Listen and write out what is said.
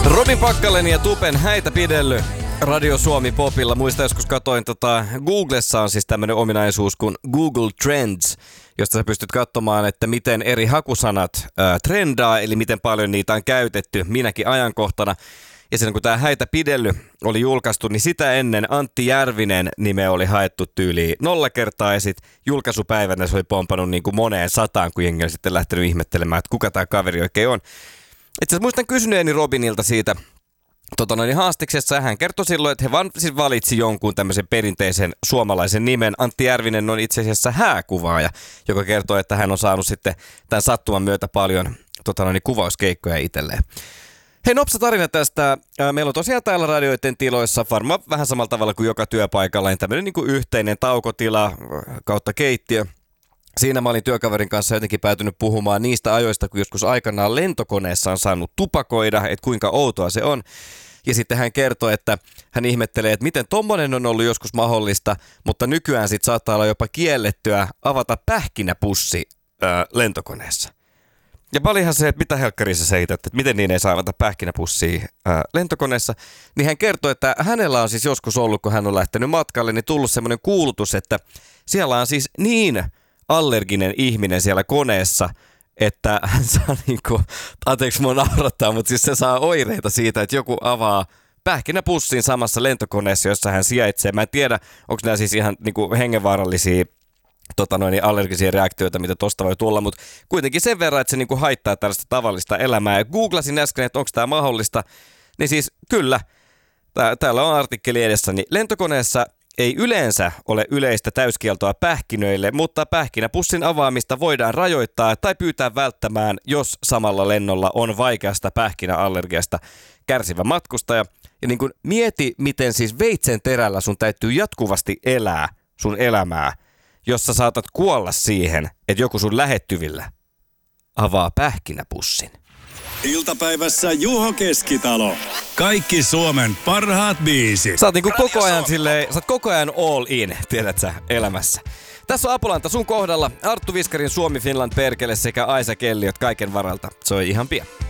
Robin Packalen ja Tupen häitä pidelly Radio Suomi Popilla. Muista joskus katoin, Googlessa on siis tämmöinen ominaisuus kuin Google Trends, josta sä pystyt katsomaan, että miten eri hakusanat trendaa, eli miten paljon niitä on käytetty minäkin ajankohtana. Ja silloin kun tämä häitä pidelly oli julkaistu, niin sitä ennen Antti Järvinen nimeä oli haettu tyyliin 0 kertaa ja sitten julkaisupäivänä se oli pompannut niin kuin moneen sataan, kun jengi oli sitten lähtenyt ihmettelemään, että kuka tämä kaveri oikein on. Itse asiassa muistan kysyneeni Robinilta siitä haastiksessa. Hän kertoi silloin, että he vaan siis valitsi jonkun tämmöisen perinteisen suomalaisen nimen. Antti Järvinen on itse asiassa hääkuvaaja, joka kertoo, että hän on saanut sitten tämän sattuman myötä paljon kuvauskeikkoja itselleen. Hei, nopsa tarina tästä. Meillä on tosiaan täällä radioiden tiloissa varmaan vähän samalla tavalla kuin joka työpaikalla, niin tämmöinen niin kuin yhteinen taukotila kautta keittiö. Siinä mä olin työkaverin kanssa jotenkin päätynyt puhumaan niistä ajoista, kun joskus aikanaan lentokoneessa on saanut tupakoida, että kuinka outoa se on. Ja sitten hän kertoi, että hän ihmettelee, että miten tommonen on ollut joskus mahdollista, mutta nykyään sitten saattaa olla jopa kiellettyä avata pähkinäpussi lentokoneessa. Ja paljonhan se, että mitä helkkarissa sä heität, että miten niin ei saa avata pähkinäpussia lentokoneessa. Niin hän kertoi, että hänellä on siis joskus ollut, kun hän on lähtenyt matkalle, niin tullut semmoinen kuulutus, että siellä on siis niin allerginen ihminen siellä koneessa, että hän saa niinku, anteeksi mua naurattaa, mutta siis se saa oireita siitä, että joku avaa pähkinäpussin samassa lentokoneessa, jossa hän sijaitsee. Mä en tiedä, onko nämä siis ihan niinku hengenvaarallisia allergisia reaktioita, mitä tosta voi tulla, mutta kuitenkin sen verran, että se niinku haittaa tällaista tavallista elämää. Ja googlasin äsken, että onko tämä mahdollista, niin siis kyllä, täällä on artikkeli edessä, niin lentokoneessa ei yleensä ole yleistä täyskieltoa pähkinöille, mutta pähkinäpussin avaamista voidaan rajoittaa tai pyytää välttämään, jos samalla lennolla on vaikeasta pähkinäallergiasta kärsivä matkustaja. Ja niin kun mieti, miten siis veitsen terällä sun täytyy jatkuvasti elää sun elämää, jossa saatat kuolla siihen, että joku sun lähettyvillä avaa pähkinäpussin. Iltapäivässä Juho Keskitalo. Kaikki Suomen parhaat biisit. Sä oot niinku koko ajan all in, tiedät sä, elämässä. Tässä on Apulanta sun kohdalla. Arttu Viskarin Suomi Finland perkele sekä Aisa Kelliot kaiken varalta. Se on ihan pian.